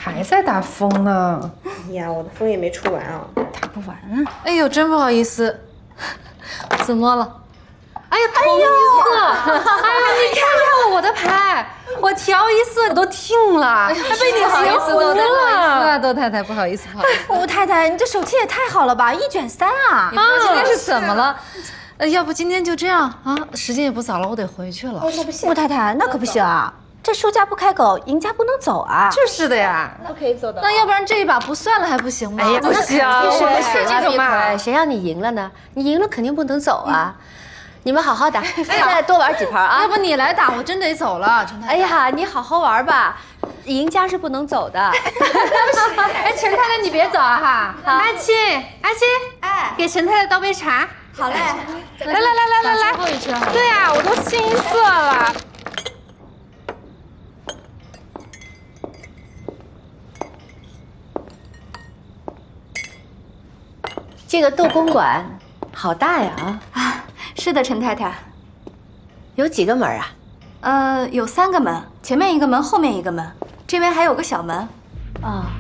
还在打风呢。 哎呀，我的风也没出完啊， 打不完啊！ 哎呦，真不好意思，怎么了？哎呀，同色！哎呀，你看看我的牌，我调一色都听了，还被你截胡了。窦太太，不好意思，不好意思。 吴太太，你这手气也太好了吧，1卷3啊！ 你说今天是怎么了？要不今天就这样啊？时间也不早了，我得回去了。 那不行，吴太太，那可不行啊！这输家不开狗，赢家不能走啊！ 就是的呀， 不可以走的。 那要不然这一把不算了还不行吗？ 哎呀， 不行， 不行啊， 这个嘛。 谁让你赢了呢？你赢了肯定不能走啊！你们好好打，再多玩几盘啊！ 要不你来打，我真得走了，陈太太。 哎呀，你好好玩吧，赢家是不能走的。 哎，陈太太你别走啊哈！阿七，哎，给陈太太倒杯茶。 好嘞， 来，最后一圈。对呀，我都心塞了。 这个斗公馆好大呀啊！是的，陈太太。 有几个门啊？ 有3个门，前面一个门，后面一个门，这边还有个小门。 啊，